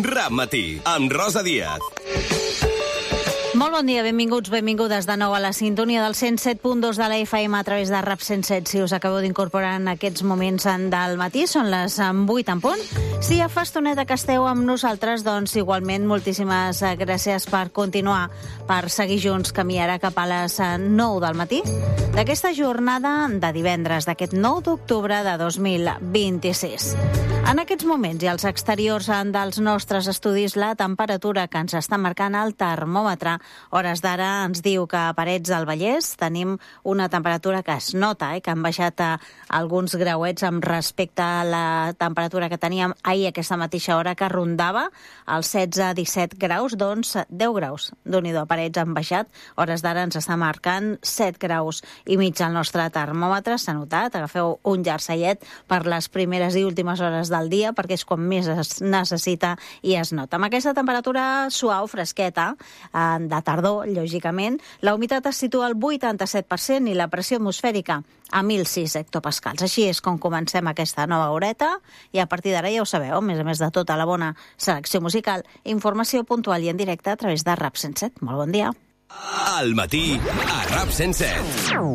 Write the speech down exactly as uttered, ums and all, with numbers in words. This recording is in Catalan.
Rap Matí, amb Rosa Díaz. Molt bon dia, benvinguts, benvingudes de nou a la sintonia del cent set punt dos de la F M a través de Rap cent set. Si us acabeu d'incorporar en aquests moments del matí, són les vuit en punt. Si ja fa estoneta que esteu amb nosaltres, doncs igualment moltíssimes gràcies per continuar, per seguir junts camí ara cap a les nou del matí d'aquesta jornada de divendres, d'aquest nou d'octubre de dos mil vint-i-sis. En aquests moments i als exteriors dels nostres estudis, la temperatura que ens està marcant el termòmetre hores d'ara ens diu que a Parets del Vallès tenim una temperatura que es nota, eh, que han baixat a alguns grauets amb respecte a la temperatura que teníem ahir aquesta mateixa hora, que rondava els setze a disset graus, doncs deu graus. Déu-n'hi-do, a Parets han baixat, hores d'ara ens està marcant set graus i mig al nostre termòmetre. S'ha notat, agafeu un jerseillet per les primeres i últimes hores del dia, perquè és quan més es necessita i es nota. Amb aquesta temperatura suau, fresqueta, eh, de tardor, lògicament, la humitat es situa al vuitanta-set per cent i la pressió atmosfèrica a mil sis hectopascals. Així és com comencem aquesta nova horeta i a partir d'ara ja ho sabeu, a més a més de tota la bona selecció musical, informació puntual i en directe a través de Rap cent set. Molt bon dia. Al matí, a Rap cent set.